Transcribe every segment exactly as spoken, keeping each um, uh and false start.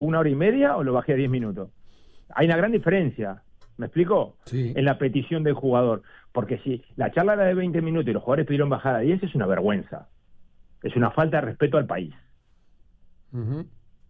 una hora y media o lo bajé a diez minutos. Hay una gran diferencia, ¿me explico? Sí. En la petición del jugador. Porque si la charla era de veinte minutos y los jugadores pidieron bajar a diez, es una vergüenza. Es una falta de respeto al país. Uh-huh.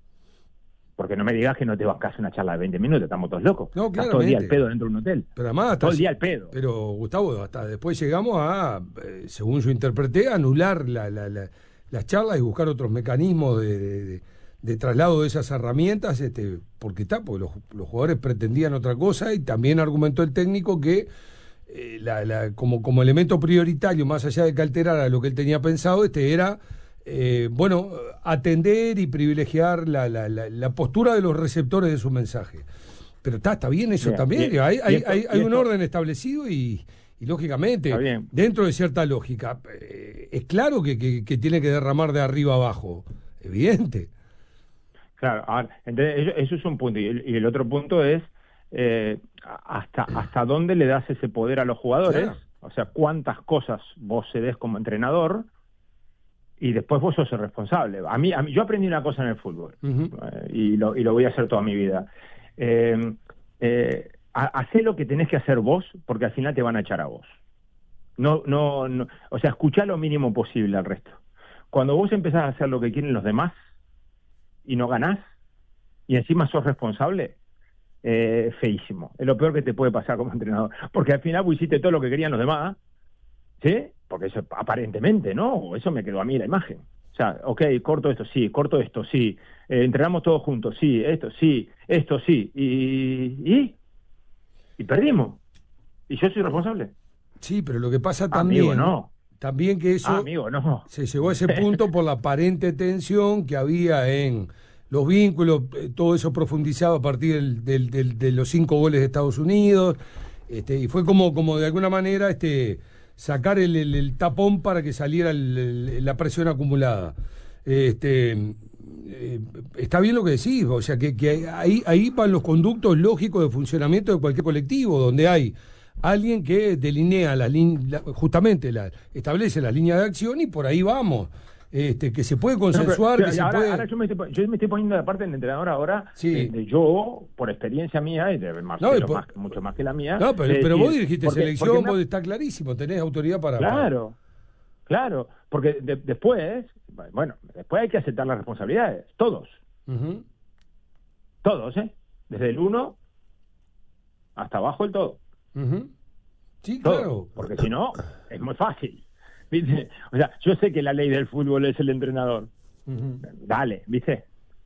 Porque no me digas que no te bancas una charla de veinte minutos, estamos todos locos. No, Estás todo el día al pedo dentro de un hotel. Pero además hasta todo el día al pedo. Pero Gustavo, hasta después llegamos a, eh, según yo interpreté, a anular la, la, la, las charlas y buscar otros mecanismos de, de, de, de traslado de esas herramientas, este, porque está, porque los, los jugadores pretendían otra cosa y también argumentó el técnico que eh, la, la, como, como elemento prioritario, más allá de que alterara lo que él tenía pensado, este era Eh, bueno, atender y privilegiar la, la, la, la postura de los receptores de su mensaje. Pero está, está bien eso bien, también. Bien, hay hay, esto, hay, hay un esto, orden establecido y, y lógicamente, dentro de cierta lógica, eh, es claro que, que, que tiene que derramar de arriba abajo. Evidente. Claro, ahora, entonces eso, eso es un punto. Y el, y el otro punto es eh, hasta, hasta dónde le das ese poder a los jugadores. Claro. O sea, cuántas cosas vos cedés como entrenador. Y después vos sos el responsable. A mí, a mí yo aprendí una cosa en el fútbol, uh-huh. eh, y, lo, y lo voy a hacer toda mi vida. Eh, eh, hacé lo que tenés que hacer vos, porque al final te van a echar a vos. No, no, no, o sea, escuchá lo mínimo posible al resto. Cuando vos empezás a hacer lo que quieren los demás, y no ganás, y encima sos responsable, eh, feísimo. Es lo peor que te puede pasar como entrenador. Porque al final vos hiciste todo lo que querían los demás, ¿sí? Porque eso aparentemente, ¿no? Eso me quedó a mí la imagen. O sea, ok, corto esto, sí, corto esto, sí. Eh, entrenamos todos juntos, sí, esto, sí, esto, sí. Y, y, y perdimos. Y yo soy responsable. Sí, pero lo que pasa también... Amigo, no. También que eso... Ah, amigo, no. Se llegó a ese punto por la aparente tensión que había en los vínculos, todo eso profundizado a partir del, del, del, de los cinco goles de Estados Unidos. Este, y fue como, como de alguna manera... este sacar el, el, el tapón para que saliera el, el, la presión acumulada. Este, eh, está bien lo que decís, o sea, que, que ahí, ahí van los conductos lógicos de funcionamiento de cualquier colectivo, donde hay alguien que delinea la, la, justamente la, establece las líneas de acción y por ahí vamos. Este, que se puede consensuar, no, pero, que se ahora, puede... ahora yo, me estoy, yo me estoy poniendo de parte del entrenador ahora, sí. de, de yo, por experiencia mía y de Marcelo, no, por... más, mucho más que la mía. No, pero, de pero decir, vos dirigiste porque, selección, porque vos me... está clarísimo, tenés autoridad para... Claro, claro, porque de, después, bueno, después hay que aceptar las responsabilidades, todos. Uh-huh. Todos, ¿eh? Desde el uno hasta abajo el todo. Uh-huh. Sí, todo, claro. Porque si no, es muy fácil. ¿Viste? O sea, yo sé que la ley del fútbol es el entrenador. Uh-huh. Dale, ¿viste?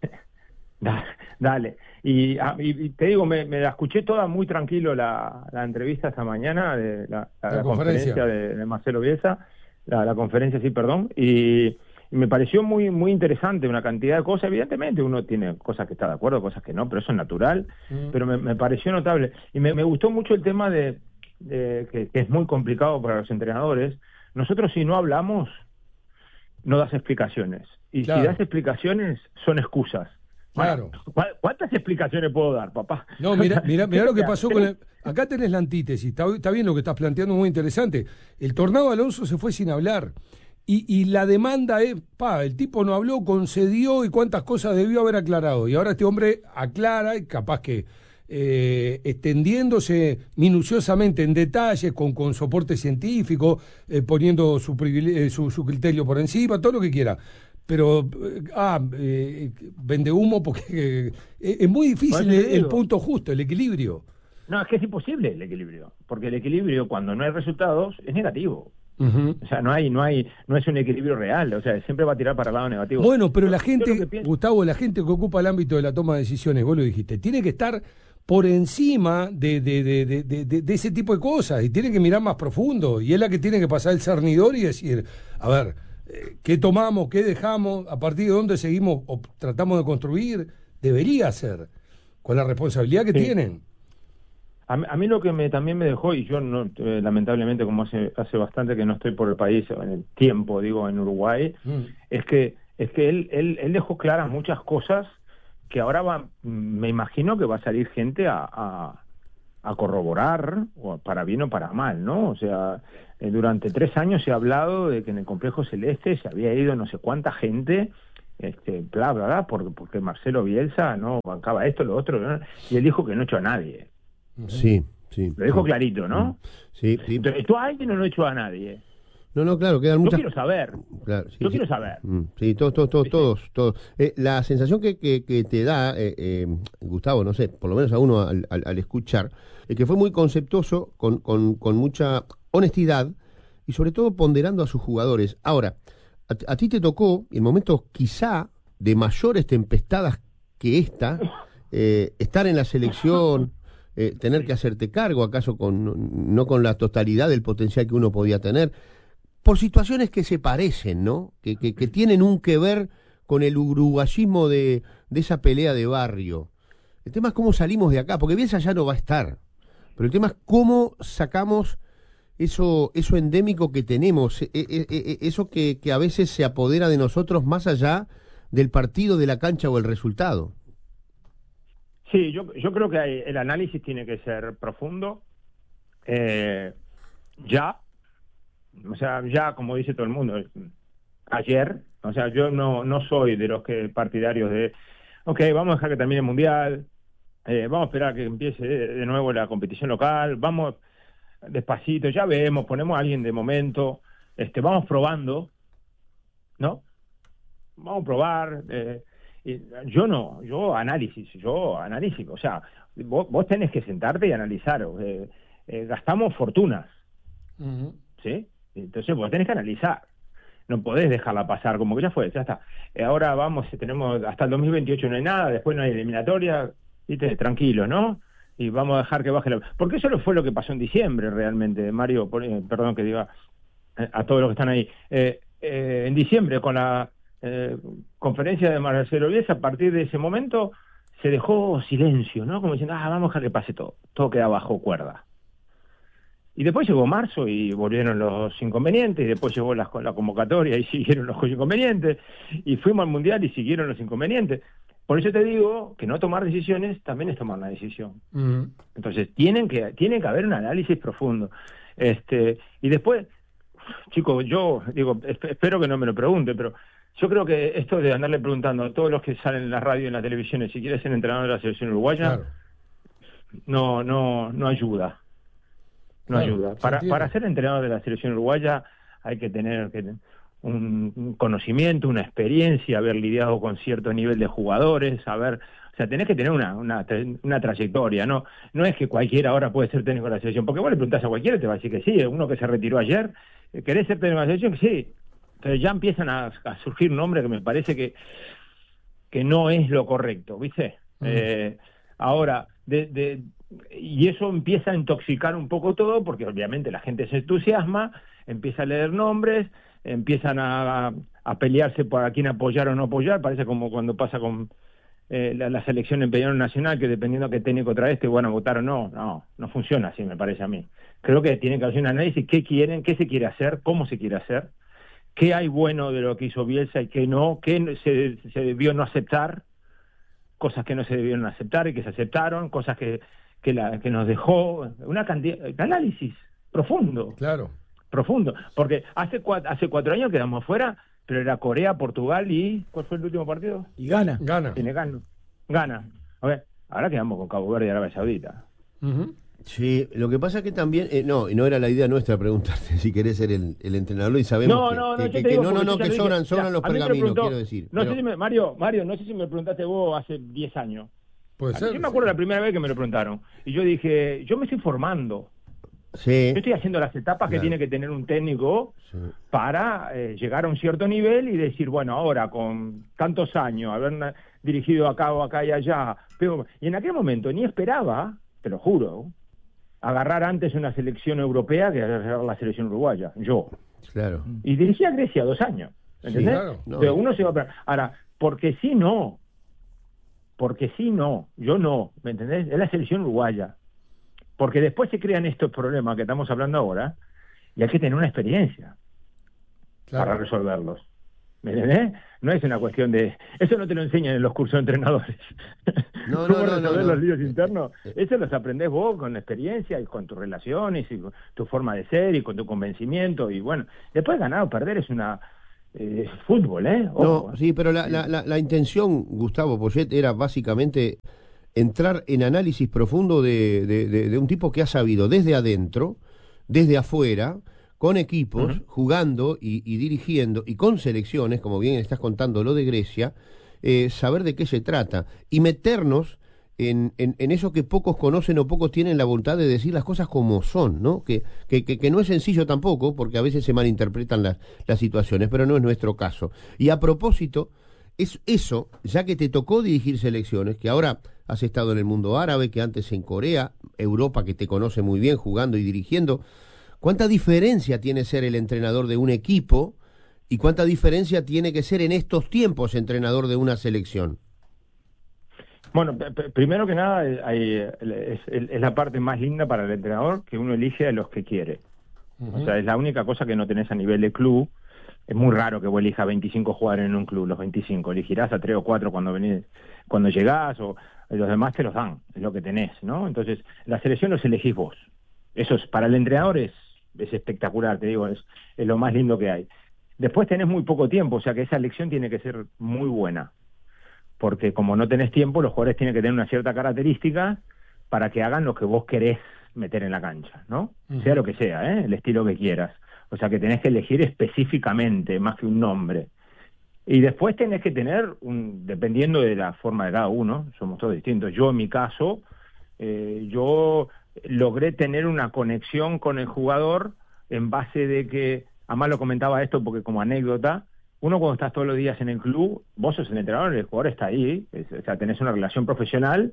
Dale. Y, y te digo, me, me la escuché toda muy tranquilo la, la entrevista esta mañana, de la, la, la, la conferencia, conferencia de, de Marcelo Bielsa, la, la conferencia, sí, perdón, y, y me pareció muy muy interesante, una cantidad de cosas. Evidentemente uno tiene cosas que está de acuerdo, cosas que no, pero eso es natural. Uh-huh. Pero me, me pareció notable. Y me, me gustó mucho el tema de, de que, que es muy complicado para los entrenadores. Nosotros si no hablamos, no das explicaciones. Y claro. Si das explicaciones, son excusas. Claro. Bueno, ¿cuántas explicaciones puedo dar, papá? No, mira, mira, mira lo que pasó con el... Acá tenés la antítesis, está, está bien lo que estás planteando, muy interesante. El Tornado Alonso se fue sin hablar. Y, y la demanda es, pa, el tipo no habló, concedió y cuántas cosas debió haber aclarado. Y ahora este hombre aclara y capaz que... Eh, extendiéndose minuciosamente en detalles con, con soporte científico, eh, poniendo su, eh, su, su criterio por encima, todo lo que quiera, pero eh, ah, eh, vende humo porque eh, es muy difícil el, el punto justo, el equilibrio. No, es que es imposible el equilibrio, porque el equilibrio cuando no hay resultados es negativo. Uh-huh. O sea, no hay, no hay, no es un equilibrio real, o sea, siempre va a tirar para el lado negativo. Bueno, pero la gente, Gustavo, la gente que ocupa el ámbito de la toma de decisiones, vos lo dijiste, tiene que estar por encima de, de, de, de, de, de ese tipo de cosas y tiene que mirar más profundo y es la que tiene que pasar el cernidor y decir, a ver, eh, ¿qué tomamos, qué dejamos, a partir de dónde seguimos o tratamos de construir? Debería ser, con la responsabilidad que sí. tienen. A mí, a mí lo que me, también me dejó, y yo no, eh, lamentablemente como hace hace bastante que no estoy por el país, en el tiempo, digo, en Uruguay, mm. es que es que él, él, él dejó claras muchas cosas que ahora va, me imagino que va a salir gente a, a, a corroborar, o para bien o para mal, ¿no? O sea, eh, durante tres años se ha hablado de que en el Complejo Celeste se había ido no sé cuánta gente este, bla, bla, bla, porque, porque Marcelo Bielsa no bancaba esto, lo otro, ¿no? Y él dijo que no echó a nadie. Sí, sí. Lo dijo sí. clarito, ¿no? Sí, sí. Entonces, ¿echó a alguien o no echó a nadie? No, no, claro, quedan muchas... Yo quiero saber. Claro, sí, Yo sí. quiero saber. Sí, todos, todos, todos, todos. todos. Eh, la sensación que, que, que te da, eh, eh, Gustavo, no sé, por lo menos a uno al, al, al escuchar, es que fue muy conceptuoso, con, con, con mucha honestidad y sobre todo ponderando a sus jugadores. Ahora, a, a ti te tocó, en momentos quizá de mayores tempestadas que esta, eh, estar en la selección, eh, tener que hacerte cargo, acaso con no con la totalidad del potencial que uno podía tener, por situaciones que se parecen, ¿no? Que, que, que tienen un que ver con el uruguayismo de, de esa pelea de barrio. El tema es cómo salimos de acá, porque Bielsa ya no va a estar. Pero el tema es cómo sacamos eso eso endémico que tenemos, e, e, e, eso que, que a veces se apodera de nosotros más allá del partido, de la cancha o el resultado. Sí, yo, yo creo que hay, el análisis tiene que ser profundo. Eh, ya. O sea, ya, como dice todo el mundo, ayer, o sea, yo no, no soy de los que partidarios de, ok, vamos a dejar que termine el Mundial, eh, vamos a esperar a que empiece de nuevo la competición local, vamos despacito, ya vemos, ponemos a alguien de momento, este, vamos probando, ¿no? Vamos a probar. Eh, y yo no, yo análisis, yo análisis, o sea, vos, vos tenés que sentarte y analizar, eh, eh, gastamos fortunas, uh-huh. ¿Sí? Entonces vos tenés que analizar, no podés dejarla pasar como que ya fue, ya está. Eh, ahora vamos, tenemos hasta el dos mil veintiocho no hay nada, después no hay eliminatoria, ¿viste? Tranquilo, ¿no? Y vamos a dejar que baje la... Porque eso fue lo que pasó en diciembre realmente, Mario, por, eh, perdón que diga eh, a todos los que están ahí. Eh, eh, en diciembre, con la eh, conferencia de Marcelo Bielsa, a partir de ese momento se dejó silencio, ¿no? Como diciendo, ah, vamos a dejar que pase todo, todo queda bajo cuerda. Y después llegó marzo y volvieron los inconvenientes, y después llegó la, la convocatoria y siguieron los inconvenientes, y fuimos al Mundial y siguieron los inconvenientes. Por eso te digo que no tomar decisiones también es tomar una decisión. Uh-huh. Entonces tienen que tienen que haber un análisis profundo. Este y después, chicos, yo digo, espero que no me lo pregunten, pero yo creo que esto de andarle preguntando a todos los que salen en la radio y en la televisión si quieren ser entrenador de la selección uruguaya, claro, no no no ayuda. No claro, ayuda. Para, para ser entrenador de la selección uruguaya hay que tener que, un, un conocimiento, una experiencia, haber lidiado con cierto nivel de jugadores, saber, o sea, tenés que tener una, una, una trayectoria, ¿no? No es que cualquiera ahora puede ser técnico de la selección, porque vos le preguntás a cualquiera y te va a decir que sí, uno que se retiró ayer, ¿querés ser técnico de la selección? Sí. Entonces ya empiezan a, a surgir nombres que me parece que, que no es lo correcto, ¿viste? Uh-huh. Eh, ahora, de... de y eso empieza a intoxicar un poco todo, porque obviamente la gente se entusiasma, empieza a leer nombres, empiezan a, a pelearse por a quién apoyar o no apoyar, parece como cuando pasa con eh, la, la selección en Peñarol Nacional, que dependiendo de qué técnico trae este, bueno, votar o no, no, no funciona así, me parece a mí. Creo que tiene que hacer un análisis, qué quieren, qué se quiere hacer, cómo se quiere hacer, qué hay bueno de lo que hizo Bielsa y qué no, qué se, se debió no aceptar, cosas que no se debieron aceptar y que se aceptaron, cosas que que, la, que nos dejó una cantidad de análisis profundo. Claro. Profundo. Porque hace cuatro, hace cuatro años quedamos fuera, pero era Corea, Portugal y... ¿Cuál fue el último partido? Y Ghana. Ghana. Tiene Ghana. Ghana. A ver, ahora quedamos con Cabo Verde y Arabia Saudita. Uh-huh. Sí, lo que pasa es que también... Eh, no, no era la idea nuestra preguntarte si querés ser el, el entrenador y sabemos no, que, no, no, que, que, que no, no, no, que sobran, dije, sobran ya, los pergaminos, preguntó, quiero decir. No pero... sé si me, Mario, Mario, no sé si me preguntaste vos hace diez años. Puede ser, yo me acuerdo sí. La primera vez que me lo preguntaron y yo dije, yo me estoy formando, sí. Yo estoy haciendo las etapas claro. Que tiene que tener un técnico sí. Para eh, llegar a un cierto nivel y decir, bueno, ahora con tantos años, haber dirigido acá o acá y allá, pero, y en aquel momento ni esperaba, te lo juro, agarrar antes una selección europea que agarrar la selección uruguaya, yo. Claro. Y dirigí a Grecia dos años, ¿entendés? Sí, claro. No. Pero uno se va a... Ahora, porque si no... Porque sí, no, yo no, ¿me entendés? Es la selección uruguaya. Porque después se crean estos problemas que estamos hablando ahora y hay que tener una experiencia claro. Para resolverlos. ¿Me entendés? No es una cuestión de... Eso no te lo enseñan en los cursos de entrenadores. No, ¿Cómo no, no, resolver no, los no. líos internos? Eso los aprendés vos con la experiencia y con tus relaciones y con tu forma de ser y con tu convencimiento. Y bueno, después ganar o perder es una... eh, fútbol, ¿eh? Ojo, no, sí, pero la, la, la, la intención, Gustavo Poyet, era básicamente entrar en análisis profundo de, de, de, de un tipo que ha sabido desde adentro, desde afuera, con equipos, uh-huh. jugando y, y dirigiendo, y con selecciones, como bien estás contando lo de Grecia, eh, saber de qué se trata, y meternos en, en, en eso que pocos conocen o pocos tienen la voluntad de decir las cosas como son, ¿no? Que, que, que, que no es sencillo tampoco, porque a veces se malinterpretan las, las situaciones, pero no es nuestro caso. Y a propósito, es eso, ya que te tocó dirigir selecciones, que ahora has estado en el mundo árabe, que antes en Corea, Europa, que te conoce muy bien jugando y dirigiendo, ¿cuánta diferencia tiene ser el entrenador de un equipo y cuánta diferencia tiene que ser en estos tiempos entrenador de una selección? Bueno, p- primero que nada, hay, es, es la parte más linda para el entrenador, que uno elige a los que quiere. Uh-huh. O sea, es la única cosa que no tenés a nivel de club. Es muy raro que vos elijas veinticinco jugadores en un club, los veinticinco. Elegirás a tres o cuatro cuando venís, cuando llegás, o los demás te los dan, es lo que tenés, ¿no? Entonces, la selección los elegís vos. Eso es, para el entrenador es, es espectacular, te digo, es, es lo más lindo que hay. Después tenés muy poco tiempo, o sea que esa elección tiene que ser muy buena. Porque como no tenés tiempo, los jugadores tienen que tener una cierta característica para que hagan lo que vos querés meter en la cancha, ¿no? Uh-huh. Sea lo que sea, ¿eh? El estilo que quieras. O sea que tenés que elegir específicamente, más que un nombre. Y después tenés que tener, un, dependiendo de la forma de cada uno, somos todos distintos. Yo, en mi caso, eh, yo logré tener una conexión con el jugador en base de que, además lo comentaba esto porque como anécdota, uno cuando estás todos los días en el club, vos sos el entrenador, el jugador está ahí, es, o sea, tenés una relación profesional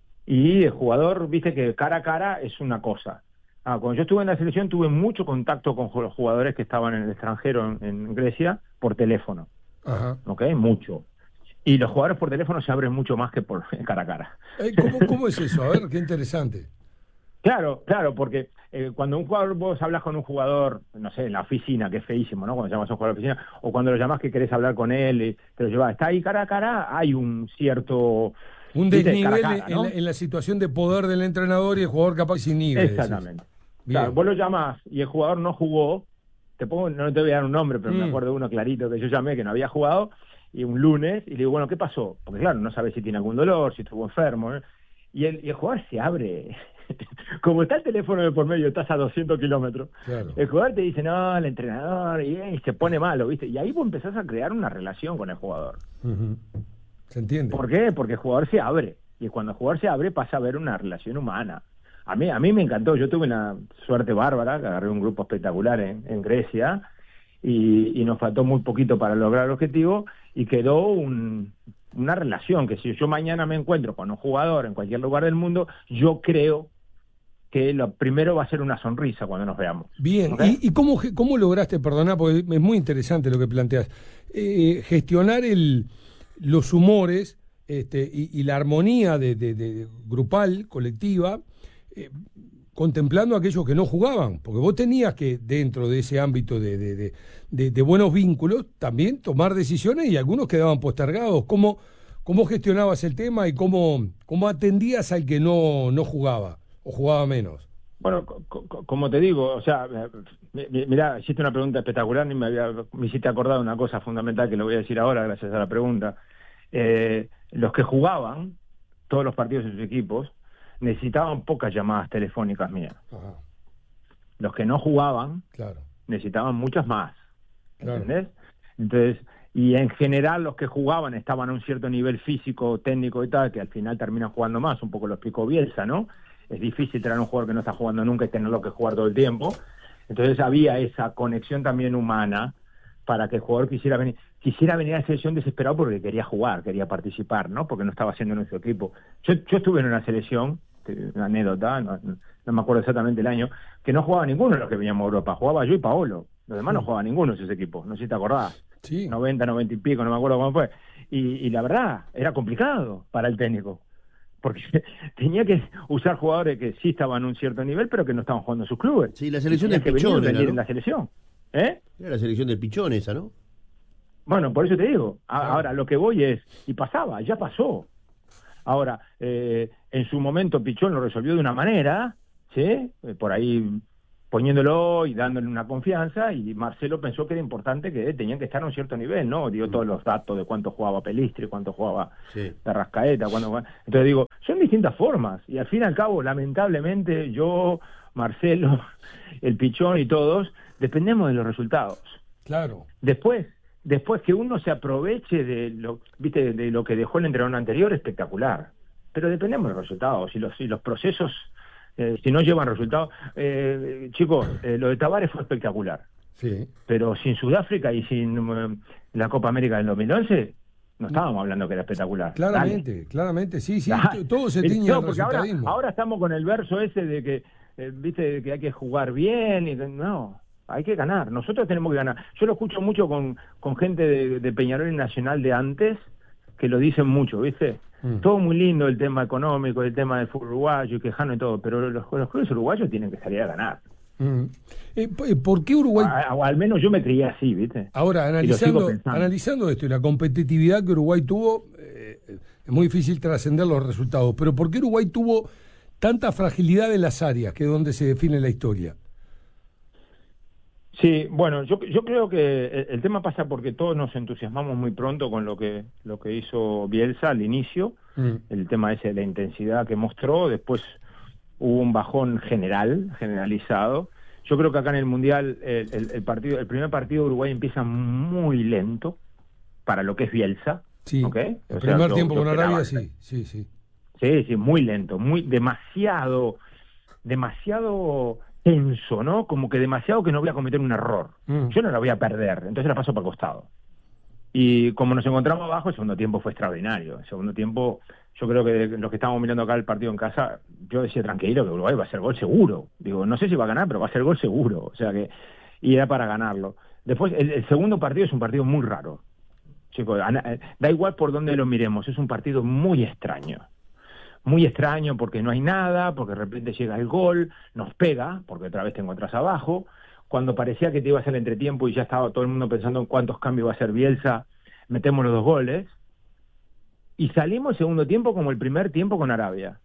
y el jugador, viste que cara a cara es una cosa. Ah, cuando yo estuve en la selección tuve mucho contacto con los jugadores que estaban en el extranjero, en, en Grecia, por teléfono. Ajá. ¿Ok? Mucho. Y los jugadores por teléfono se abren mucho más que por cara a cara. ¿Cómo, cómo es eso? A ver, qué interesante. Claro, claro, porque eh, cuando un jugador, vos hablas con un jugador, no sé, en la oficina, que es feísimo, ¿no? Cuando llamas a un jugador de oficina, o cuando lo llamas que querés hablar con él, y te lo llevas, está ahí cara a cara, hay un cierto... Un desnivel cara cara, ¿no? en, la, en la situación de poder del entrenador y el jugador capaz sin nivel. Exactamente. Claro, vos lo llamás y el jugador no jugó, te pongo, no te voy a dar un nombre, pero mm. me acuerdo de uno clarito que yo llamé que no había jugado, y un lunes, y le digo, bueno, ¿qué pasó? Porque claro, no sabes si tiene algún dolor, si estuvo enfermo, ¿eh? y, el, y el jugador se abre... Como está el teléfono de por medio, estás a doscientos kilómetros. Claro. El jugador te dice, no, el entrenador, y, y se pone malo, ¿viste? Y ahí vos empezás a crear una relación con el jugador. Uh-huh. ¿Se entiende? ¿Por qué? Porque el jugador se abre. Y cuando el jugador se abre, pasa a ver una relación humana. A mí, a mí me encantó. Yo tuve una suerte bárbara, que agarré un grupo espectacular en, en Grecia, y, y nos faltó muy poquito para lograr el objetivo, y quedó un... una relación que si yo mañana me encuentro con un jugador en cualquier lugar del mundo, yo creo que lo primero va a ser una sonrisa cuando nos veamos. Bien, ¿okay? ¿Y, y cómo, cómo lograste, perdoná, porque es muy interesante lo que planteas, eh, gestionar el, los humores este, y, y la armonía de, de, de grupal, colectiva, eh, contemplando a aquellos que no jugaban? Porque vos tenías que, dentro de ese ámbito de, de, de, de, de buenos vínculos, también tomar decisiones y algunos quedaban postergados. ¿Cómo, cómo gestionabas el tema y cómo, cómo atendías al que no, no jugaba o jugaba menos? Bueno, co- co- como te digo, o sea, mirá, hiciste una pregunta espectacular y me, había, me hiciste acordar de una cosa fundamental que lo voy a decir ahora gracias a la pregunta. Eh, los que jugaban, todos los partidos de sus equipos, necesitaban pocas llamadas telefónicas mías. Ajá. Los que no jugaban, claro, necesitaban muchas más. ¿Entendés? Claro. Entonces, y en general los que jugaban estaban a un cierto nivel físico, técnico y tal, que al final terminan jugando más, un poco lo explicó Bielsa, ¿no? Es difícil traer un jugador que no está jugando nunca y tenerlo que jugar todo el tiempo. Entonces había esa conexión también humana para que el jugador quisiera venir quisiera venir a la selección desesperado porque quería jugar, quería participar, ¿no? Porque no estaba haciendo en su equipo. Yo, yo estuve en una selección, una anécdota, no, no me acuerdo exactamente el año, que no jugaba ninguno de los que veníamos a Europa, jugaba yo y Paolo. Los demás sí. no jugaba ninguno de esos equipos, no sé si te acordás. Sí. noventa, noventa y pico, no me acuerdo cómo fue. Y, y la verdad, era complicado para el técnico. Porque tenía que usar jugadores que sí estaban a un cierto nivel, pero que no estaban jugando en sus clubes. Sí, la selección del Pichón era, ¿no? En la selección. ¿Eh? Era la selección del Pichón esa, ¿no? Bueno, por eso te digo. A, ahora, lo que voy es, y pasaba, ya pasó. Ahora, eh, en su momento Pichón lo resolvió de una manera, ¿sí? Eh, por ahí, poniéndolo y dándole una confianza, y Marcelo pensó que era importante, que tenían que estar a un cierto nivel, ¿no? Dio todos los datos de cuánto jugaba Pelistri, cuánto jugaba Sí. Arrascaeta, cuánto jugaba... Entonces digo, son distintas formas, y al fin y al cabo, lamentablemente, yo, Marcelo, el Pichón y todos, dependemos de los resultados. Claro. Después, después que uno se aproveche de lo, viste, de lo que dejó el entrenador anterior, espectacular. Pero dependemos de los resultados, y los, y los procesos... Eh, si no llevan resultados, eh, chicos, eh, lo de Tavares fue espectacular, Sí. pero sin Sudáfrica y sin eh, la Copa América del dos mil once, no estábamos hablando que era espectacular. Claramente, Dale. claramente, sí, sí, Dale. todo se El- tiñe no, al porque ahora, resultadismo. ahora estamos con el verso ese de que, eh, viste, que hay que jugar bien, y que- no, hay que ganar, nosotros tenemos que ganar. Yo lo escucho mucho con, con gente de, de Peñarol y Nacional de antes, que lo dicen mucho, ¿viste? Mm. Todo muy lindo, el tema económico, el tema del fútbol uruguayo, y quejano y todo, pero los, los clubes uruguayos tienen que salir a ganar. Mm. Eh, p- ¿Por qué Uruguay? A- o al menos yo me creía así, ¿viste? Ahora, Y lo analizando, sigo pensando. analizando esto y la competitividad que Uruguay tuvo, eh, es muy difícil trascender los resultados, pero ¿por qué Uruguay tuvo tanta fragilidad en las áreas, que es donde se define la historia? Sí, bueno, yo yo creo que el, el tema pasa porque todos nos entusiasmamos muy pronto con lo que lo que hizo Bielsa al inicio, Mm. el tema ese de la intensidad que mostró, después hubo un bajón general, generalizado. Yo creo que acá en el Mundial el, el, el partido, el primer partido de Uruguay empieza muy lento para lo que es Bielsa, Sí, ¿ok? el O sea, primer yo- tiempo yo con esperaba Arabia, que- sí, sí, sí. Sí, sí, muy lento, muy demasiado, demasiado tenso, ¿no? Como que demasiado que no voy a cometer un error. Mm. Yo no la voy a perder, entonces la paso para el costado. Y como nos encontramos abajo, el segundo tiempo fue extraordinario. El segundo tiempo, yo creo que los que estábamos mirando acá el partido en casa, yo decía tranquilo que Uruguay va a hacer gol seguro. Digo, no sé si va a ganar, pero va a ser gol seguro. O sea que, y era para ganarlo. Después, el, el segundo partido es un partido muy raro. Chicos, ana- da igual por dónde lo miremos, es un partido muy extraño. Muy extraño porque no hay nada, porque de repente llega el gol, nos pega, porque otra vez te encontrás abajo. Cuando parecía que te iba a hacer el entretiempo y ya estaba todo el mundo pensando en cuántos cambios va a hacer Bielsa, metemos los dos goles. Y salimos el segundo tiempo como el primer tiempo con Arabia.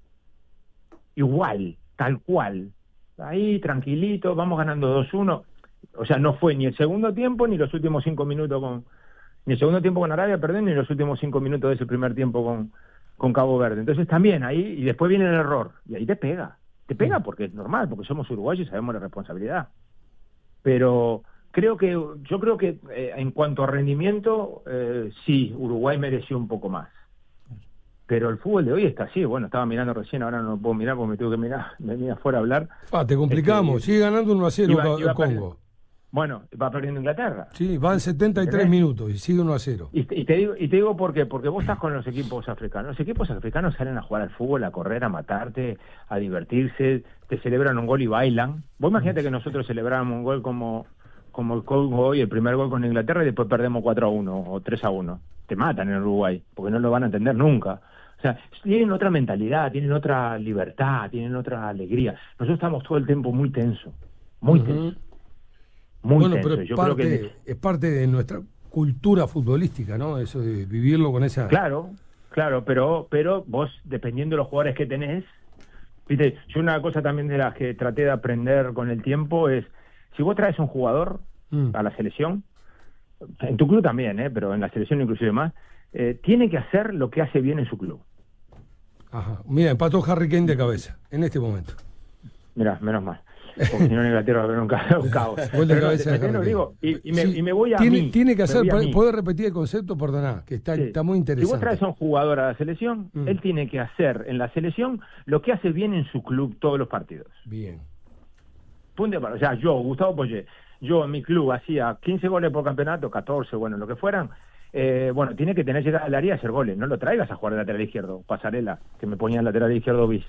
Igual, tal cual. Ahí, tranquilito, vamos ganando dos uno. O sea, no fue ni el segundo tiempo ni los últimos cinco minutos con... Ni el segundo tiempo con Arabia, perdón, ni los últimos cinco minutos de ese primer tiempo con, con Cabo Verde. Entonces también ahí, y después viene el error. Y ahí te pega. Te pega porque es normal, porque somos uruguayos y sabemos la responsabilidad. Pero creo que, yo creo que eh, en cuanto a rendimiento, eh, sí, Uruguay mereció un poco más. Pero el fútbol de hoy está así. Bueno, estaba mirando recién, ahora no lo puedo mirar porque me tuve que mirar, venir afuera a hablar. Ah, te complicamos, Este, sigue ganando uno a cero iba- Co- iba Congo. Bueno, va perdiendo Inglaterra. Sí, van setenta y tres ¿Entendés? minutos y sigue uno a cero. Y, te- y te digo, y te digo por qué, porque vos estás con los equipos africanos. Los equipos africanos salen a jugar al fútbol, a correr, a matarte, a divertirse, te celebran un gol y bailan. Vos imagínate que nosotros celebráramos un gol como, como el Congo hoy, el primer gol con Inglaterra, y después perdemos cuatro a uno o tres a uno. Te matan en Uruguay, porque no lo van a entender nunca. O sea, tienen otra mentalidad, tienen otra libertad, tienen otra alegría. Nosotros estamos todo el tiempo muy tenso, muy Ujú. tenso. Muy Bueno, tenso. pero Yo parte, creo que es parte de nuestra cultura futbolística, ¿no? Eso de vivirlo con esa... Claro, claro, pero pero vos, dependiendo de los jugadores que tenés, viste, yo una cosa también de las que traté de aprender con el tiempo es, si vos traes un jugador Mm. a la selección, en tu club también, ¿eh? Pero en la selección inclusive más, eh, tiene que hacer lo que hace bien en su club. Ajá. Mira, empató Harry Kane de cabeza, en este momento. Mirá, menos mal. Porque si no en Inglaterra va a haber un, ca- un caos. Gol de Pero no, cabeza de te- te lo Harry digo, Kane. y, y me, Sí, y me voy a tiene, mí. tiene que me hacer, voy a mí. ¿puedo repetir el concepto? Perdona, que está, Sí. está muy Si interesante. vos traes a un jugador a la selección, Mm. él tiene que hacer en la selección lo que hace bien en su club todos los partidos. Bien. Punto para, o sea, yo, Gustavo Poyet, yo en mi club hacía quince goles por campeonato, catorce, bueno, lo que fueran. Eh, bueno, tiene que tener llegada al área y hacer goles. No lo traigas a jugar de lateral izquierdo, Pasarela, que me ponía en lateral izquierdo bis.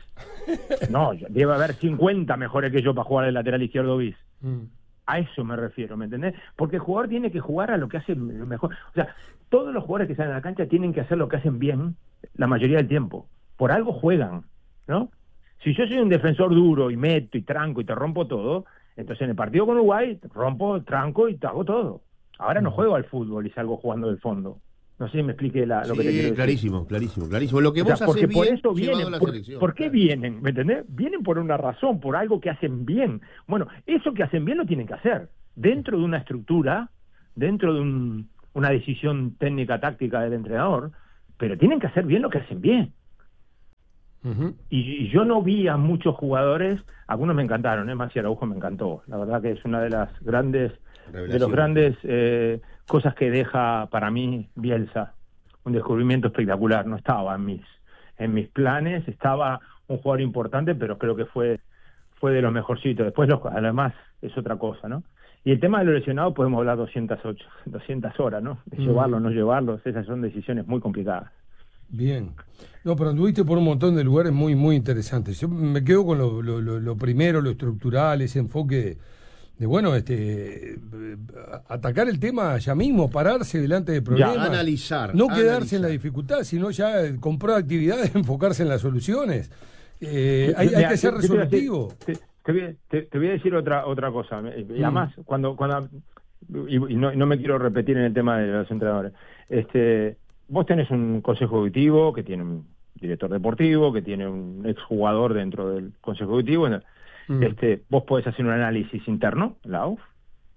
No, debe haber cincuenta mejores que yo para jugar de lateral izquierdo bis. Mm. A eso me refiero, ¿me entendés? Porque el jugador tiene que jugar a lo que hace lo mejor. O sea, todos los jugadores que salen a la cancha tienen que hacer lo que hacen bien la mayoría del tiempo. Por algo juegan, ¿no? Si yo soy un defensor duro y meto y tranco y te rompo todo, entonces en el partido con Uruguay rompo, tranco y te hago todo. Ahora no juego al fútbol y salgo jugando del fondo. No sé si me explique la, lo sí, que te quiero decir. clarísimo, clarísimo, clarísimo. Lo que O sea, vos haces porque por bien, eso llevado vienen, a la por, selección. ¿por qué Claro. vienen? ¿Me entendés? Vienen por una razón, por algo que hacen bien. Bueno, eso que hacen bien lo tienen que hacer dentro de una estructura, dentro de un, una decisión técnica, táctica del entrenador, pero tienen que hacer bien lo que hacen bien. Uh-huh. Y, y yo no vi a muchos jugadores, algunos me encantaron, ¿eh? Maxi Araujo me encantó. La verdad que es una de las grandes, de los grandes eh, cosas que deja para mí Bielsa. Un descubrimiento espectacular. No estaba en mis, en mis planes, estaba un jugador importante, pero creo que fue, fue de los mejorcitos. Después, los, además, es otra cosa, ¿no? Y el tema de los lesionados podemos hablar doscientas ocho, doscientas horas, ¿no? De llevarlos, no llevarlos, esas son decisiones muy complicadas. Bien. No, pero anduviste por un montón de lugares muy, muy interesantes. Yo me quedo con lo, lo, lo, lo primero, lo estructural, ese enfoque de, de, bueno, este, atacar el tema ya mismo, pararse delante de problemas. Ya, analizar. No quedarse analizar. en la dificultad, sino ya con proactividad enfocarse en las soluciones. Eh, hay, Mira, hay que ser te, te voy a decir- resolutivo. Te, te voy, a- te, te voy a decir otra otra cosa. Y además, cuando... cuando y, y no, no me quiero repetir en el tema de los entrenadores. Este, vos tenés un consejo ejecutivo que tiene un director deportivo, que tiene un exjugador dentro del consejo ejecutivo. Mm. Este, vos podés hacer un análisis interno, la U F,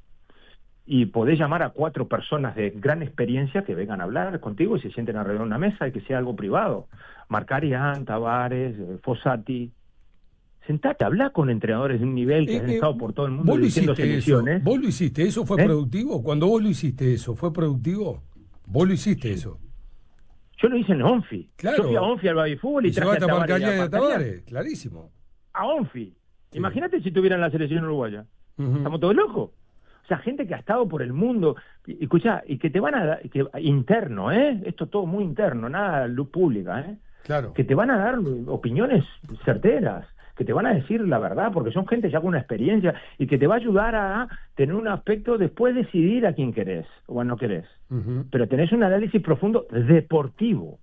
y podés llamar a cuatro personas de gran experiencia que vengan a hablar contigo y se sienten alrededor de una mesa y que sea algo privado. Marcarian, Tavares, eh, Fossati. Sentate, habla con entrenadores de un nivel que Eh, han eh, estado por todo el mundo vos lo dirigiendo hiciste selecciones. eso. Vos lo hiciste, ¿eso fue ¿Eh? productivo? Cuando vos lo hiciste eso, ¿fue productivo? Vos lo hiciste eso. Yo lo hice en Onfi. Claro. Yo fui a Onfi al Baby Fútbol y, Y traje a llevaste a Tavares. Marcarian y a Marcarian Tavares, clarísimo. a Onfi. Sí. Imagínate si tuvieran la selección uruguaya. Ujú. Estamos todos locos. O sea, gente que ha estado por el mundo. Y, escuchá, y que te van a dar, que, interno, ¿eh? Esto todo muy interno, nada luz pública, ¿eh? Claro. Que te van a dar opiniones certeras, que te van a decir la verdad, porque son gente ya con una experiencia y que te va a ayudar a tener un aspecto, después decidir a quién querés o a no querés. Ujú. Pero tenés un análisis profundo deportivo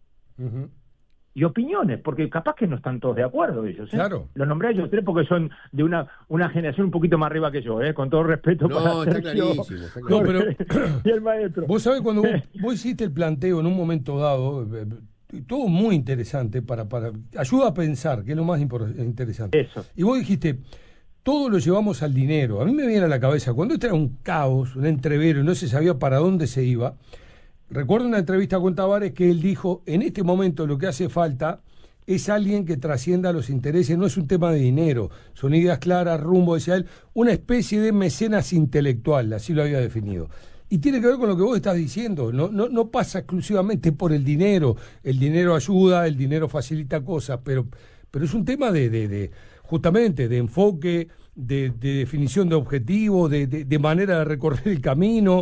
Ujú. y opiniones, porque capaz que no están todos de acuerdo ellos, ¿eh? Claro. Los nombré a ellos tres porque son de una una generación un poquito más arriba que yo, ¿eh? Con todo respeto No, para está Sergio, clarísimo, está No, pero y el maestro. vos sabés cuando vos, vos hiciste el planteo en un momento dado, eh, eh, todo muy interesante para, para ayuda a pensar, que es lo más impor- interesante. Eso. Y vos dijiste, todo lo llevamos al dinero. A mí me viene a la cabeza, cuando esto era un caos, un entrevero, y no se sabía para dónde se iba, recuerdo una entrevista con Tavares que él dijo, en este momento lo que hace falta es alguien que trascienda los intereses, no es un tema de dinero, son ideas claras, rumbo, decía él, una especie de mecenas intelectual, así lo había definido. Y tiene que ver con lo que vos estás diciendo, no, no, no pasa exclusivamente por el dinero, el dinero ayuda, el dinero facilita cosas, pero, pero es un tema de, de, de justamente de enfoque, de, de definición de objetivo, de, de, de manera de recorrer el camino,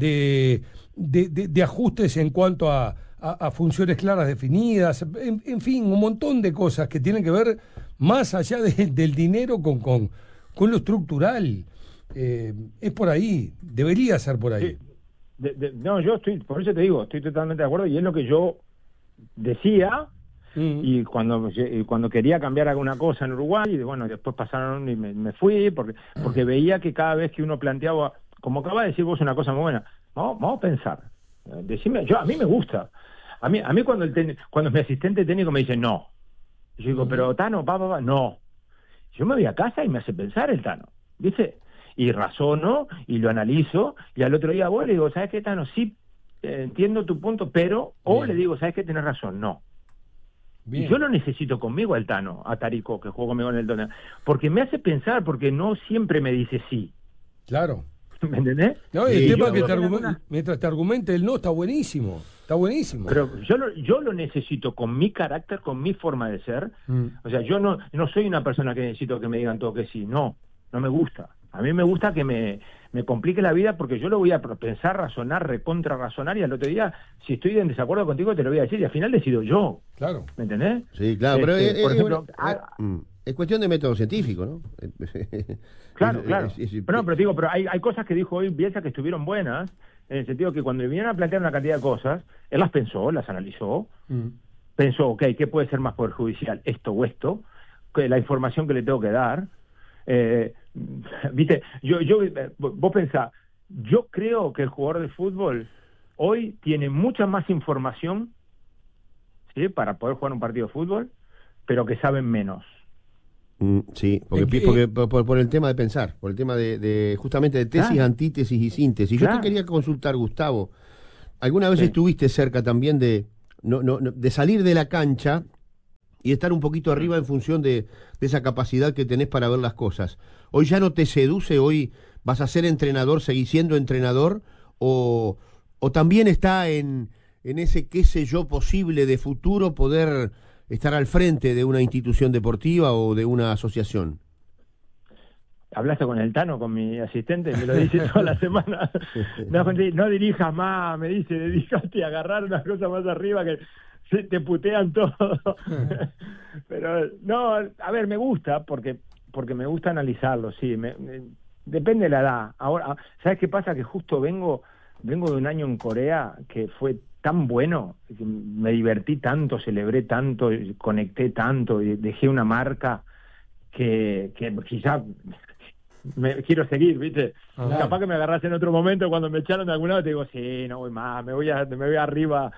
de, de, de, de ajustes en cuanto a, a, a funciones claras definidas, en, en fin, un montón de cosas que tienen que ver más allá de, del dinero con, con, con lo estructural. Eh, es por ahí, debería ser por ahí. Sí. De, de, no, yo estoy, por eso te digo, estoy totalmente de acuerdo y es lo que yo decía. Mm. Y cuando y cuando quería cambiar alguna cosa en Uruguay, y bueno, después pasaron y me, me fui, porque porque veía que cada vez que uno planteaba, como acaba de decir vos una cosa muy buena, vamos, vamos a pensar, eh, decime, yo a mí me gusta, a mí a mí cuando el ten, cuando mi asistente técnico me dice no, yo digo, Mm. pero Tano, pa, pa, pa, no, yo me voy a casa y me hace pensar el Tano, ¿viste? Y razono y lo analizo, y al otro día voy y le digo, ¿sabes qué, Tano? Sí, eh, entiendo tu punto, pero, o Bien. le digo, ¿sabes qué? Tenés razón, no. Bien. Y yo lo necesito conmigo al Tano, a Tarico, que jugó conmigo en el torneo, porque me hace pensar, porque no siempre me dice sí. Claro. ¿Me entendés? No, y Sí, el tema yo- que te yo- argumen- mientras te argumente el no está buenísimo, está buenísimo. Pero yo lo, yo lo necesito con mi carácter, con mi forma de ser. Mm. O sea, yo no, no soy una persona que necesito que me digan todo que sí. No, no me gusta. A mí me gusta que me, me complique la vida porque yo lo voy a pensar, razonar, recontra razonar y al otro día, si estoy en desacuerdo contigo, te lo voy a decir y al final decido yo. Claro. ¿Me entendés? Sí, claro, pero Este, es, por es- ejemplo, es- ah, mm, es cuestión de método científico, ¿no? Claro, Es- claro. es- es- Pero no, pero digo, pero hay, hay cosas que dijo hoy Bielsa que estuvieron buenas, en el sentido que cuando le vinieron a plantear una cantidad de cosas, él las pensó, las analizó, Mm. pensó, ok, ¿qué puede ser más perjudicial? Esto o esto, que la información que le tengo que dar. Eh, Viste, yo, yo, vos pensás, yo creo que el jugador de fútbol, hoy tiene mucha más información, ¿sí?, para poder jugar un partido de fútbol, pero que saben menos. Mm, sí, porque, ¿En qué? porque por, por el tema de pensar, por el tema de, de justamente de tesis, Claro. antítesis y síntesis. Claro. Yo te quería consultar, Gustavo, ¿alguna vez Sí. estuviste cerca también de, no, no, no, de salir de la cancha y estar un poquito arriba en función de, de esa capacidad que tenés para ver las cosas? ¿Hoy ya no te seduce? ¿Hoy vas a ser entrenador, seguís siendo entrenador? ¿O, o también está en, en ese qué sé yo posible de futuro poder estar al frente de una institución deportiva o de una asociación? Hablaste con el Tano, con mi asistente, me lo dice toda la semana. No, no dirijas más, me dice, dedícate a agarrar unas cosas más arriba que se te putean todo. Pero no, a ver, me gusta porque porque me gusta analizarlo, sí, me, me, depende de la edad. Ahora, ¿sabes qué pasa? Que justo vengo vengo de un año en Corea que fue tan bueno, que me divertí tanto, celebré tanto, conecté tanto, y dejé una marca que, que quizá me quiero seguir, ¿viste? Ajá. Capaz que me agarras en otro momento cuando me echaron de algún lado, te digo, sí, no voy más, me voy a, me voy arriba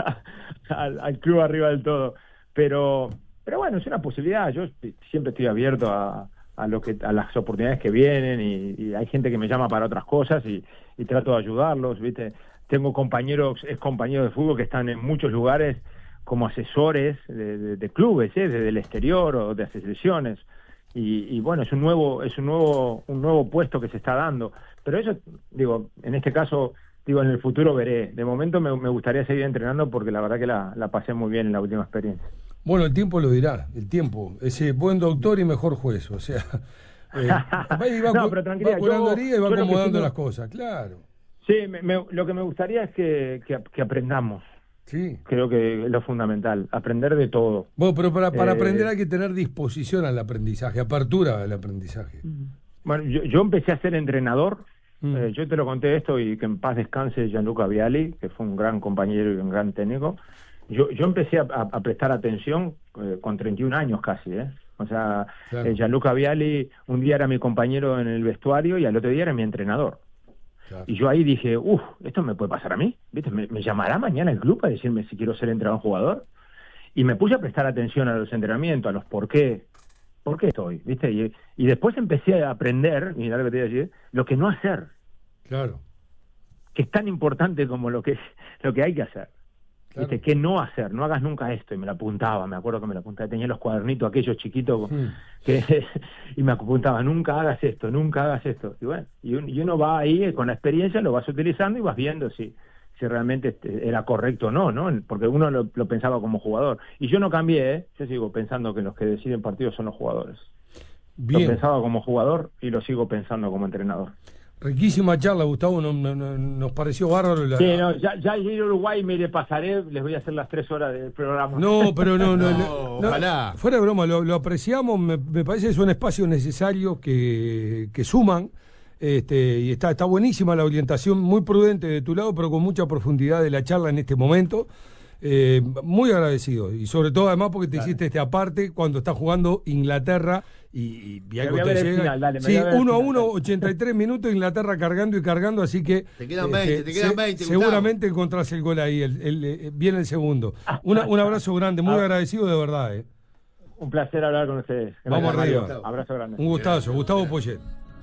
al, al club arriba del todo. Pero pero bueno, es una posibilidad. Yo siempre estoy abierto a, a lo que a las oportunidades que vienen, y, y hay gente que me llama para otras cosas y, y trato de ayudarlos, ¿viste? Tengo compañeros, ex compañeros de fútbol que están en muchos lugares como asesores de, de, de clubes, ¿eh? Desde el exterior o de asociaciones. Y, y bueno, es un nuevo es un nuevo un nuevo puesto que se está dando. Pero eso, digo, en este caso, digo, en el futuro veré. De momento me, me gustaría seguir entrenando porque la verdad que la, la pasé muy bien en la última experiencia. Bueno, el tiempo lo dirá, el tiempo. Ese buen doctor y mejor juez, o sea... Eh, va, y va, no, pero tranquila, va curando yo, y va yo acomodando lo las cosas, claro. Sí, me, me, lo que me gustaría es que, que, que aprendamos. Sí. Creo que es lo fundamental, aprender de todo. Bueno, pero para, para eh, aprender hay que tener disposición al aprendizaje, apertura al aprendizaje. Bueno, yo, yo empecé a ser entrenador, mm. eh, yo te lo conté esto, y que en paz descanse Gianluca Vialli, que fue un gran compañero y un gran técnico. Yo, yo empecé a, a prestar atención eh, con treinta y un años casi, ¿eh? O sea, claro. eh, Gianluca Vialli un día era mi compañero en el vestuario y al otro día era mi entrenador. Claro. Y yo ahí dije, uff, esto me puede pasar a mí, ¿viste? ¿Me, me llamará mañana el club a decirme si quiero ser entrenador jugador? Y me puse a prestar atención a los entrenamientos, a los por qué, por qué estoy, ¿viste? Y, y después empecé a aprender, mirá lo que te iba a decir, lo que no hacer. Claro. Que es tan importante como lo que, lo que hay que hacer. Claro. ¿Viste? ¿Qué no hacer? No hagas nunca esto. Y me lo apuntaba, me acuerdo que me lo apuntaba. Tenía los cuadernitos aquellos chiquitos mm. que, y me apuntaba, nunca hagas esto, nunca hagas esto. Y bueno, y, un, y uno va ahí con la experiencia, lo vas utilizando y vas viendo si, si realmente era correcto o no, ¿no? Porque uno lo, lo pensaba como jugador. Y yo no cambié, ¿eh? Yo sigo pensando que los que deciden partidos son los jugadores. Bien. Lo pensaba como jugador y lo sigo pensando como entrenador. Riquísima charla, Gustavo, nos, nos, nos pareció bárbaro. La... Sí, no, ya, ya ir a Uruguay me le pasaré, les voy a hacer las tres horas del programa. No, pero no, no, no, no ojalá. Fuera de broma, lo, lo apreciamos, me, me parece que es un espacio necesario que, que suman, este, y está, está buenísima la orientación, muy prudente de tu lado, pero con mucha profundidad de la charla en este momento. Eh, muy agradecido, y sobre todo además porque te claro. hiciste este aparte cuando está jugando Inglaterra y, y algo te llega. Final, dale, sí, uno a uno, ochenta y tres minutos, Inglaterra cargando y cargando, así que te quedan veinte, eh, te quedan veinte, se, seguramente encontrás el gol ahí, el, el, el, viene el segundo. Una, un abrazo grande, muy agradecido de verdad. Eh. Un placer hablar con ustedes. Vamos arriba. Mario. Abrazo grande. Un gustazo, Gustavo Poyet.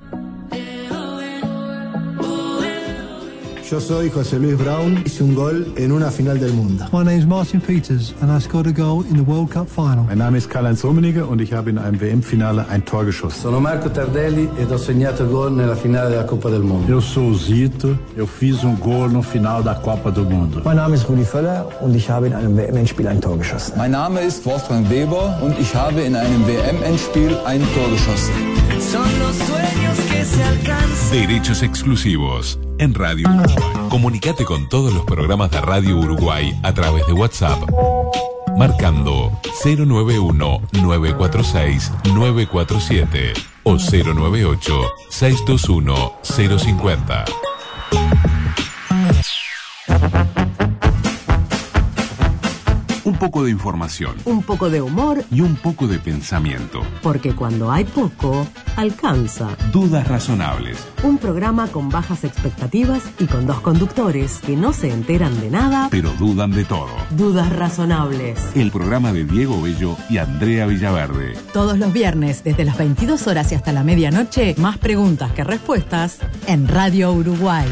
Yo soy José Luis Brown, hice un gol en una final del mundo. My name is Martin Peters and I scored a goal in the World Cup final. Mein Name ist Karl-Heinz Rummenigge und ich habe in einem W M-Finale ein Tor geschossen. Sono Marco Tardelli ed ho segnato gol nella finale della Coppa del Mondo. Eu sou o Zito, eu fiz um gol no final da Copa do Mundo. Mein Name ist Rudi Völler und ich habe in einem W M-Endspiel ein Tor geschossen. Mein Name ist Wolfgang Weber und ich habe in einem W M-Endspiel ein Tor geschossen. Son los sueños que se alcanzan. Derechos exclusivos en Radio Uruguay. Comunicate con todos los programas de Radio Uruguay a través de WhatsApp, marcando cero nueve uno, nueve cuatro seis, nueve cuatro siete o cero nueve ocho, seis dos uno, cero cinco cero. Un poco de información. Un poco de humor. Y un poco de pensamiento. Porque cuando hay poco, alcanza. Dudas razonables. Un programa con bajas expectativas y con dos conductores que no se enteran de nada, pero dudan de todo. Dudas razonables. El programa de Diego Bello y Andrea Villaverde. Todos los viernes, desde las veintidós horas y hasta la medianoche, más preguntas que respuestas en Radio Uruguay.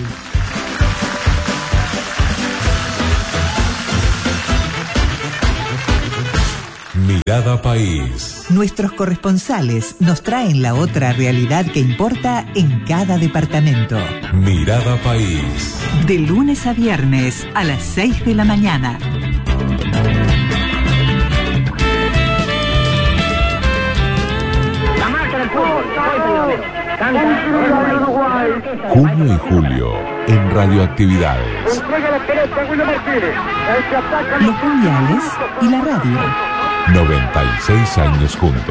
Mirada País. Nuestros corresponsales nos traen la otra realidad que importa en cada departamento. Mirada País. De lunes a viernes a las seis de la mañana. La marcha del fútbol. Junio y julio en Radioactividades. Los mundiales y la radio. noventa y seis años juntos.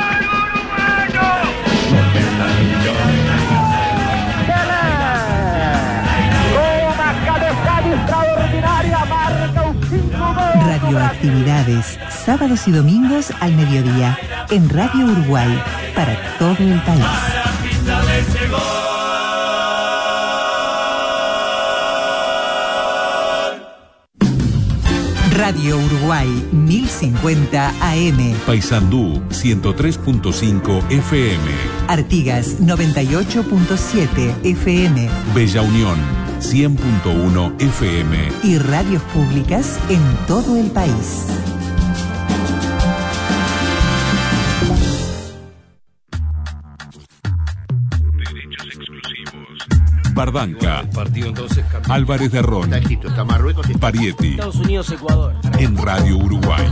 Radioactividades, sábados y domingos al mediodía, en Radio Uruguay, para todo el país. Radio Uruguay mil cincuenta A M. Paysandú ciento tres punto cinco F M. Artigas noventa y ocho punto siete F M. Bella Unión cien punto uno F M. Y radios públicas en todo el país. Derechos exclusivos. Bardanca. Partido entonces. Álvarez de Ron. Está Egipto, está Marruecos. Parieti. Estados Unidos, Ecuador. En Radio Uruguay.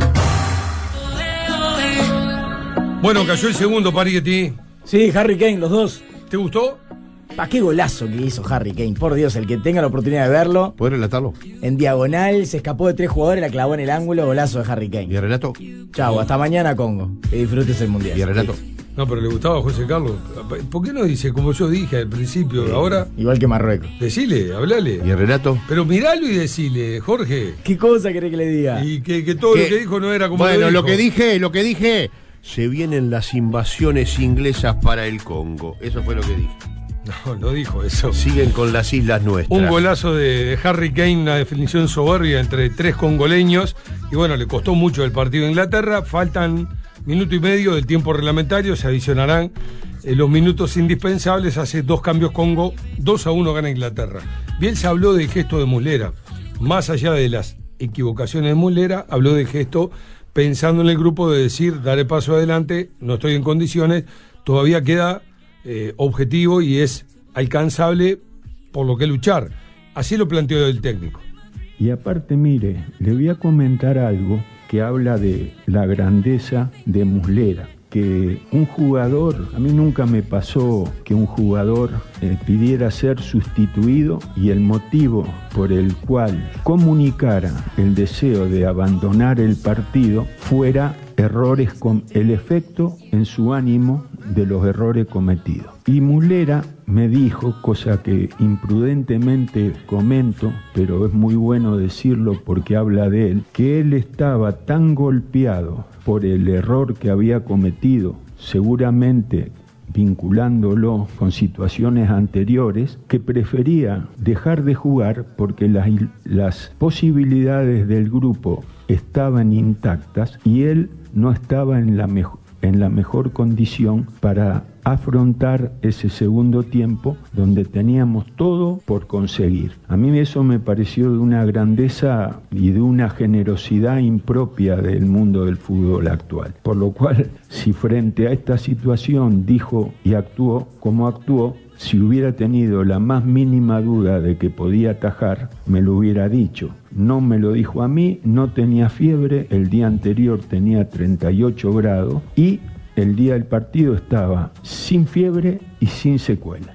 Bueno, cayó el segundo, Parieti. Sí, Harry Kane, los dos. ¿Te gustó? ¿Para qué golazo que hizo Harry Kane? Por Dios, el que tenga la oportunidad de verlo. ¿Puedes relatarlo? En diagonal, se escapó de tres jugadores, la clavó en el ángulo, golazo de Harry Kane. ¿Y el relato? Chau, hasta mañana, Congo. Que disfrutes el mundial. ¿Y el relato? No, pero le gustaba a José Carlos. ¿Por qué no dice como yo dije al principio? Sí. Ahora. Igual que Marruecos. Decile, hablale. ¿Y el relato? Pero miralo y decile, Jorge. ¿Qué cosa querés que le diga? Y que, que todo ¿Qué? Lo que dijo no era como bueno, lo dijo. lo que dije, lo que dije. Se vienen las invasiones inglesas para el Congo. Eso fue lo que dije. No, no dijo eso. Siguen con las islas nuestras. Un golazo de, de Harry Kane, una definición soberbia entre tres congoleños. Y bueno, le costó mucho el partido a Inglaterra. Faltan minuto y medio del tiempo reglamentario. Se adicionarán eh, los minutos indispensables. Hace dos cambios Congo. dos a uno gana Inglaterra. Bien se habló del gesto de Muslera. Más allá de las equivocaciones de Muslera, habló del gesto pensando en el grupo de decir, daré paso adelante, no estoy en condiciones. Todavía queda Eh, objetivo y es alcanzable por lo que luchar. Así lo planteó el técnico. Y aparte, mire, le voy a comentar algo que habla de la grandeza de Muslera. Que un jugador, a mí nunca me pasó que un jugador eh, pidiera ser sustituido y el motivo por el cual comunicara el deseo de abandonar el partido fuera errores con el efecto en su ánimo de los errores cometidos. Y Muslera me dijo, cosa que imprudentemente comento, pero es muy bueno decirlo porque habla de él, que él estaba tan golpeado por el error que había cometido, seguramente vinculándolo con situaciones anteriores, que prefería dejar de jugar porque las, las posibilidades del grupo estaban intactas y él no estaba en la, mejo- en la mejor condición para afrontar ese segundo tiempo donde teníamos todo por conseguir. A mí eso me pareció de una grandeza y de una generosidad impropia del mundo del fútbol actual. Por lo cual, si frente a esta situación dijo y actuó como actuó, si hubiera tenido la más mínima duda de que podía atajar, me lo hubiera dicho. No me lo dijo a mí, no tenía fiebre, el día anterior tenía treinta y ocho grados y el día del partido estaba sin fiebre y sin secuela.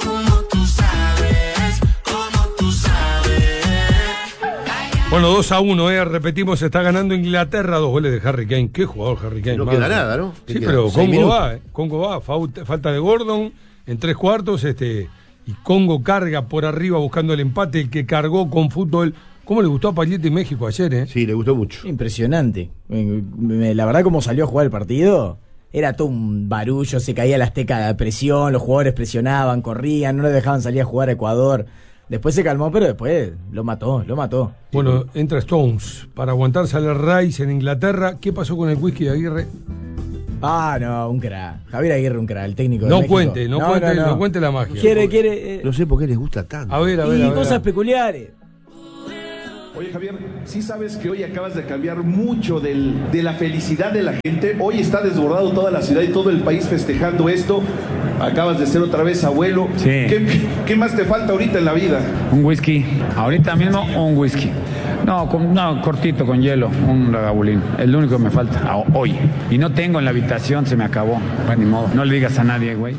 Bueno, dos a uno, eh, repetimos, está ganando Inglaterra, dos goles de Harry Kane. Qué jugador Harry Kane. No madre. queda nada, ¿no? Sí, queda? pero Congo minutos. va, eh. Congo va, falta, falta de Gordon en tres cuartos, este, y Congo carga por arriba buscando el empate, el que cargó con fútbol ¿Cómo le gustó a Pagletti México ayer, eh? Sí, le gustó mucho. Impresionante. La verdad, como salió a jugar el partido, era todo un barullo, se caía la Azteca de presión, los jugadores presionaban, corrían, no le dejaban salir a jugar a Ecuador. Después se calmó, pero después lo mató, lo mató. Bueno, entra Stones para aguantarse al Rice en Inglaterra. ¿Qué pasó con el whisky de Aguirre? Ah, no, un crack. Javier Aguirre, un crack, el técnico de No México. cuente, no, no cuente, no, no. no cuente la magia. Quiere, quiere. Eh... No sé por qué les gusta tanto. A ver, a ver. Y a ver, cosas a ver. peculiares. Oye, Javier, sí sabes que hoy acabas de cambiar mucho del, de la felicidad de la gente. Hoy está desbordado toda la ciudad y todo el país festejando esto. Acabas de ser otra vez abuelo. Sí. ¿Qué, qué más te falta ahorita en la vida? Un whisky. Ahorita mismo un whisky. No, con, no, cortito, con hielo, un ragabulín. Es lo único que me falta hoy. Y no tengo en la habitación, se me acabó. Pues ni modo. No le digas a nadie, güey.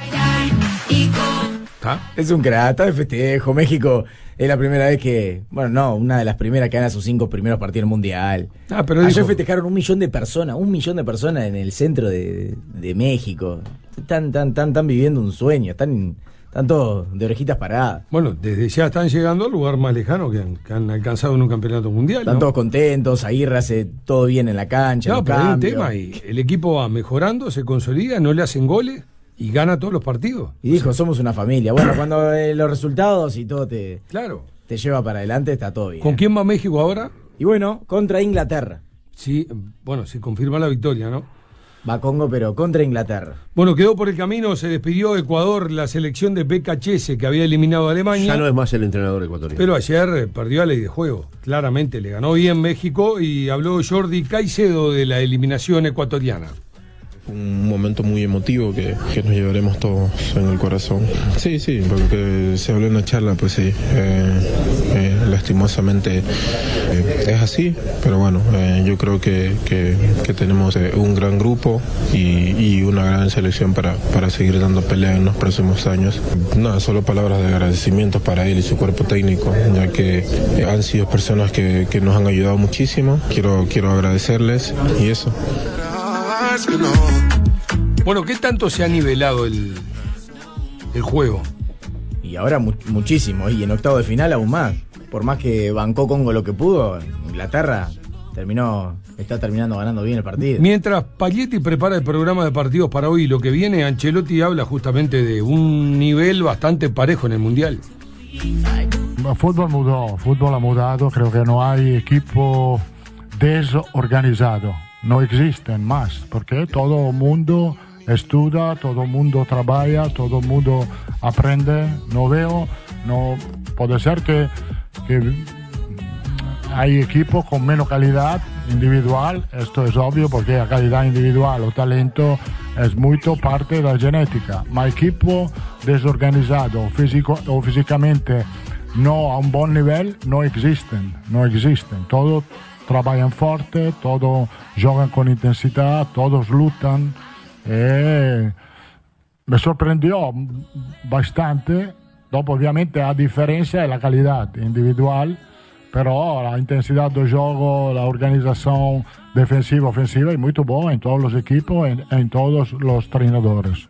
¿Ah? Es un crack, está de festejo. México es la primera vez que, bueno, no, una de las primeras que gana sus cinco primeros partidos del Mundial. Ah, pero ayer dijo... festejaron un millón de personas, un millón de personas en el centro de, de México. Están, están, están, están viviendo un sueño, están, están todos de orejitas paradas. Bueno, desde ya están llegando al lugar más lejano que han, que han alcanzado en un campeonato mundial. Están ¿no? todos contentos, Aguirre hace todo bien en la cancha. No, no pero hay un cambio. tema y el equipo va mejorando, se consolida, no le hacen goles y gana todos los partidos. Y dijo, somos una familia. Bueno, cuando eh, los resultados y todo te, claro. te lleva para adelante, está todo bien. ¿Con quién va México ahora? Y bueno, contra Inglaterra. Sí, bueno, se confirma la victoria, ¿no? Va Congo, pero contra Inglaterra. Bueno, quedó por el camino, se despidió Ecuador, la selección de Becachese, que había eliminado a Alemania. Ya no es más el entrenador ecuatoriano. Pero ayer eh, perdió a ley de juego, claramente, le ganó bien México y habló Jordi Caicedo de la eliminación ecuatoriana. Un momento muy emotivo que, que nos llevaremos todos en el corazón. Sí, sí, porque se habló en la charla, pues sí, eh, eh, lastimosamente eh, es así, pero bueno, eh, yo creo que, que, que tenemos eh, un gran grupo y, y una gran selección para, para seguir dando pelea en los próximos años. Nada, solo palabras de agradecimiento para él y su cuerpo técnico, ya que eh, han sido personas que, que nos han ayudado muchísimo. Quiero, quiero agradecerles y eso. Bueno, ¿qué tanto se ha nivelado el, el juego? Y ahora mu- muchísimo, y en octavo de final aún más. Por más que bancó Congo lo que pudo, Inglaterra terminó, está terminando ganando bien el partido. Mientras Pagletti prepara el programa de partidos para hoy y lo que viene, Ancelotti habla justamente de un nivel bastante parejo en el Mundial. El fútbol mudó, el fútbol ha mudado, creo que no hay equipo desorganizado. No existen más, porque todo el mundo estudia, todo el mundo trabaja, todo el mundo aprende. No veo, no puede ser que, que hay equipos con menos calidad individual, esto es obvio porque la calidad individual o talento es mucho parte de la genética, ma equipo desorganizado físico, o físicamente no a un buen nivel no existen, no existen. Todo trabajan fuerte, todos juegan con intensidad, todos luchan. Eh, me sorprendió bastante, dopo ovviamente la diferencia es la calidad individual, pero la intensidad del juego, la organización defensiva, ofensiva es muy buena en todos los equipos, en, en todos los entrenadores.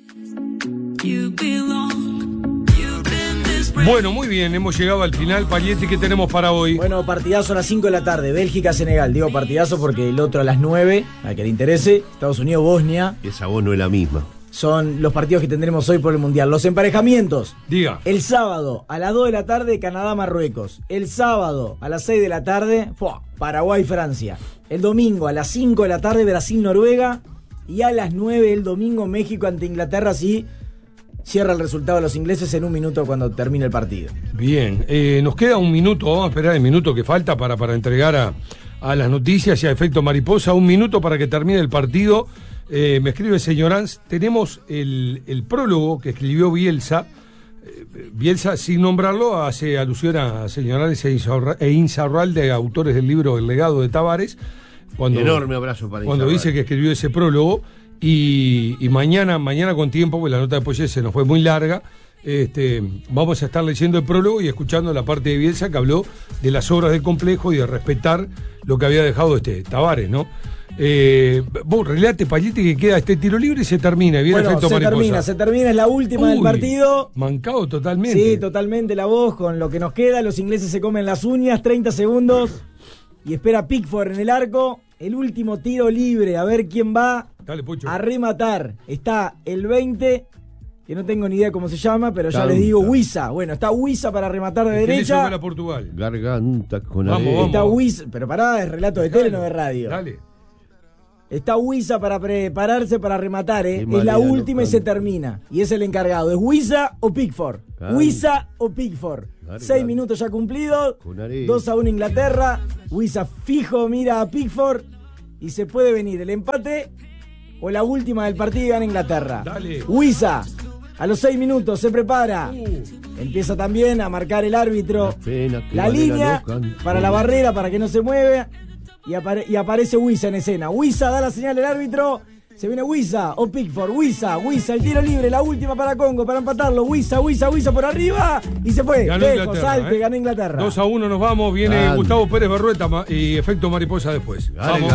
Bueno, muy bien, hemos llegado al final. Pagletti, ¿qué tenemos para hoy? Bueno, partidazo a las cinco de la tarde, Bélgica-Senegal. Digo partidazo porque el otro a las nueve, a que le interese, Estados Unidos-Bosnia. Esa voz no es la misma. Son los partidos que tendremos hoy por el Mundial. Los emparejamientos. Diga. El sábado a las dos de la tarde, Canadá-Marruecos. El sábado a las seis de la tarde, Paraguay-Francia. El domingo a las cinco de la tarde, Brasil-Noruega. Y a las nueve el domingo, México ante Inglaterra. Sí. Cierra el resultado de los ingleses en un minuto cuando termine el partido. Bien, eh, nos queda un minuto, vamos a esperar el minuto que falta para, para entregar a, a las noticias y a efecto mariposa, un minuto para que termine el partido. Eh, me escribe señor Ans, tenemos el, el prólogo que escribió Bielsa. Eh, Bielsa, sin nombrarlo, hace alusión a señor Ans e Insaurralde, autores del libro El legado de Tavares. Cuando, enorme abrazo para Cuando dice que escribió ese prólogo. Y, y mañana, mañana con tiempo, porque la nota de Poyet se nos fue muy larga, este, vamos a estar leyendo el prólogo y escuchando la parte de Bielsa que habló de las obras del complejo y de respetar lo que había dejado este Tavares, ¿no? Eh, vos relate, Paglietti, que queda este tiro libre y se termina. Viene bueno, efecto se mariposa. termina, se termina, es la última Uy, del partido. Mancado totalmente. Sí, totalmente la voz con lo que nos queda. Los ingleses se comen las uñas, treinta segundos. Y espera Pickford en el arco. El último tiro libre, a ver quién va Dale, Pucho. a rematar. Está el veinte, que no tengo ni idea cómo se llama, pero ya Canta. les digo, Wisa. Bueno, está Wisa para rematar de ¿Quién le derecha. llama a Portugal? Garganta con Vamos, arena. vamos. Está Wisa, pero pará, es relato de tele, no de radio. Dale. Está Wisa para prepararse para rematar, ¿eh? Qué Es la manera, última y no se canta. termina. Y es el encargado. ¿Es Wisa o Pickford? Canta. Wisa o Pickford. Dale, Seis dale. minutos ya cumplidos. Con arena. dos a uno Inglaterra. Wisa fijo mira a Pickford. Y se puede venir el empate o la última del partido y gana Inglaterra. Dale. Wisa, a los seis minutos, se prepara. Uh. Empieza también a marcar el árbitro Pena que la Varela línea no cantó. para la barrera, para que no se mueva. Y, apare- y aparece Wisa en escena. Wisa da la señal del árbitro. Se viene Wisa o Pickford. Wisa, Wisa, el tiro libre, la última para Congo, para empatarlo. Wisa, Wisa, Wisa por arriba. Y se fue. Ganó Lejos, Inglaterra, salte, ¿eh? ganó Inglaterra. dos a uno nos vamos. Viene Grande. Gustavo Pérez Berrueta ma- y efecto mariposa después. Dale, Vamos.